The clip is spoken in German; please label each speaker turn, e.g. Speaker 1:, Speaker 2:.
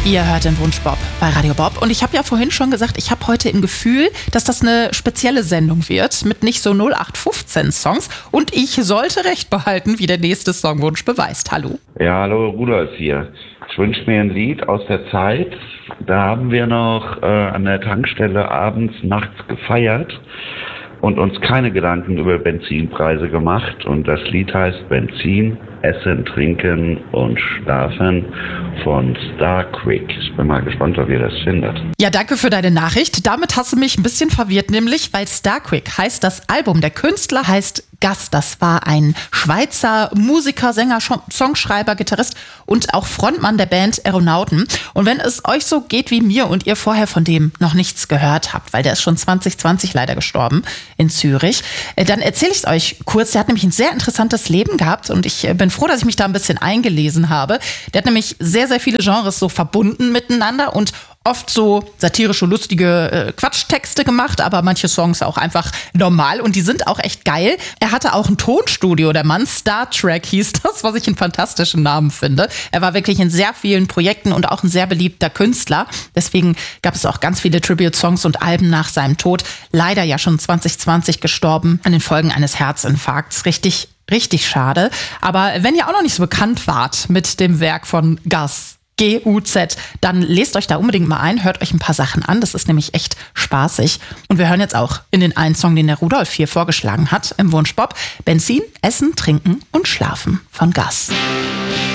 Speaker 1: Ihr hört den Wunsch Bob bei Radio Bob. Und ich habe ja vorhin schon gesagt, ich habe heute im Gefühl, dass das eine spezielle Sendung wird mit nicht so 0815 Songs. Und ich sollte recht behalten, wie der nächste Songwunsch beweist. Hallo.
Speaker 2: Ja, hallo, Rudolf hier. Ich wünsche mir ein Lied aus der Zeit. Da haben wir noch an der Tankstelle abends, nachts gefeiert und uns keine Gedanken über Benzinpreise gemacht. Und das Lied heißt Benzin, Essen, Trinken und Schlafen von Starquick. Ich bin mal gespannt, ob ihr das findet.
Speaker 1: Ja, danke für deine Nachricht. Damit hast du mich ein bisschen verwirrt, nämlich weil Starquick heißt das Album. Der Künstler heißt Gas. Das war ein Schweizer Musiker, Sänger, Songschreiber, Gitarrist und auch Frontmann der Band Aeronauten. Und wenn es euch so geht wie mir und ihr vorher von dem noch nichts gehört habt, weil der ist schon 2020 leider gestorben in Zürich, dann erzähle ich es euch kurz. Der hat nämlich ein sehr interessantes Leben gehabt und ich bin froh, dass ich mich da ein bisschen eingelesen habe. Der hat nämlich sehr, sehr viele Genres so verbunden miteinander und oft so satirische, lustige Quatschtexte gemacht, aber manche Songs auch einfach normal und die sind auch echt geil. Er hatte auch ein Tonstudio, der Mann, Star Trek hieß das, was ich einen fantastischen Namen finde. Er war wirklich in sehr vielen Projekten und auch ein sehr beliebter Künstler. Deswegen gab es auch ganz viele Tribute-Songs und Alben nach seinem Tod. Leider ja schon 2020 gestorben an den Folgen eines Herzinfarkts. Richtig schade. Aber wenn ihr auch noch nicht so bekannt wart mit dem Werk von Gas, G-U-Z, dann lest euch da unbedingt mal ein, hört euch ein paar Sachen an, das ist nämlich echt spaßig. Und wir hören jetzt auch in den einen Song, den der Rudolf hier vorgeschlagen hat, im Wunsch Bob, Benzin, Essen, Trinken und Schlafen von Gas.